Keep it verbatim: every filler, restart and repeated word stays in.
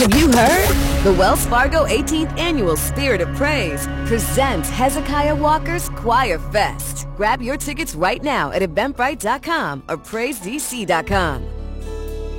Have you heard? The Wells Fargo eighteenth Annual Spirit of Praise presents Hezekiah Walker's Choir Fest. Grab your tickets right now at eventbrite dot com or praise d c dot com.